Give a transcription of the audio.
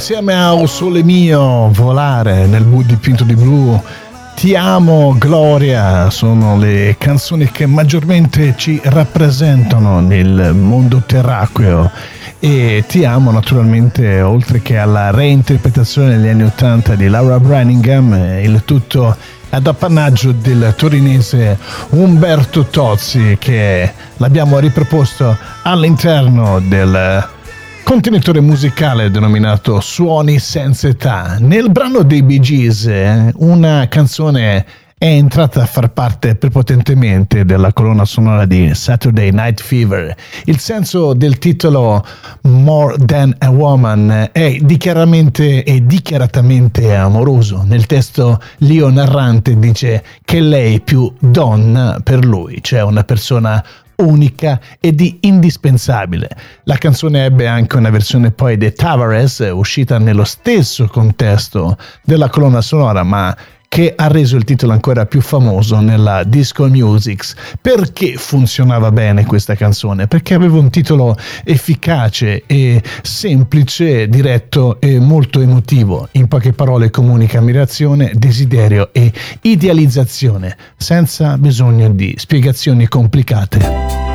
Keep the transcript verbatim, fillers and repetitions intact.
insieme a O Sole Mio, Volare nel mood dipinto di blu, Ti amo Gloria, sono le canzoni che maggiormente ci rappresentano nel mondo terracqueo. E Ti amo naturalmente, oltre che alla reinterpretazione negli anni ottanta di Laura Branigan, il tutto ad appannaggio del torinese Umberto Tozzi, che l'abbiamo riproposto all'interno del contenitore musicale denominato Suoni senza età. Nel brano dei Bee Gees una canzone è entrata a far parte prepotentemente della colonna sonora di Saturday Night Fever. Il senso del titolo More Than a Woman è dichiaramente e dichiaratamente amoroso. Nel testo Leo narrante dice che lei è più donna per lui, cioè una persona unica e di indispensabile. La canzone ebbe anche una versione poi di Tavares, uscita nello stesso contesto della colonna sonora, ma che ha reso il titolo ancora più famoso nella disco music. Perché funzionava bene questa canzone? Perché aveva un titolo efficace e semplice, diretto e molto emotivo. In poche parole comunica ammirazione, desiderio e idealizzazione, senza bisogno di spiegazioni complicate.